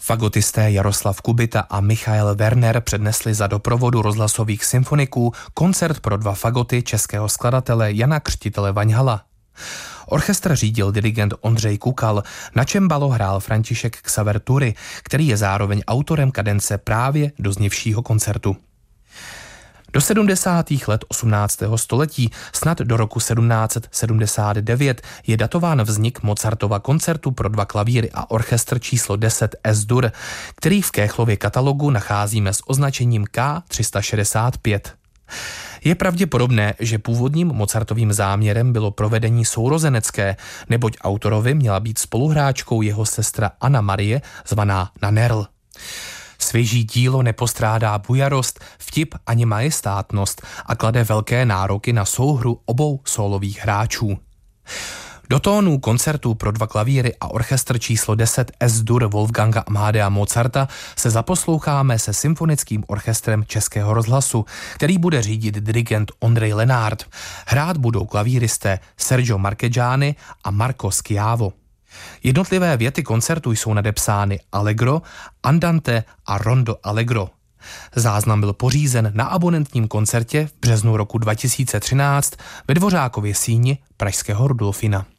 Fagotisté Jaroslav Kubita a Michael Werner přednesli za doprovodu rozhlasových symfoniků koncert pro 2 fagoty českého skladatele Jana Křtitele Vaňhala. Orchestr řídil dirigent Ondřej Kukal, na čembalo hrál František Xaver Tury, který je zároveň autorem kadence právě doznivšího koncertu. Do 70. let 18. století, snad do roku 1779, je datován vznik Mozartova koncertu pro 2 klavíry a orchestr číslo 10 S-dur, který v Kéchlově katalogu nacházíme s označením K365. Je pravděpodobné, že původním Mozartovým záměrem bylo provedení sourozenecké, neboť autorovi měla být spoluhráčkou jeho sestra Anna Marie, zvaná Nanerl. Svěží dílo nepostrádá bujarost, vtip ani majestátnost a klade velké nároky na souhru obou sólových hráčů. Do tónů koncertů pro 2 klavíry a orchestr číslo 10 S-dur Wolfganga Amadea Mozarta se zaposloucháme se symfonickým orchestrem Českého rozhlasu, který bude řídit dirigent Ondřej Lenárd. Hrát budou klavíristé Sergio Marchegiani a Marco Schiavo. Jednotlivé věty koncertu jsou nadepsány Allegro, Andante a Rondo Allegro. Záznam byl pořízen na abonentním koncertě v březnu roku 2013 ve Dvořákově síni pražského Rudolfina.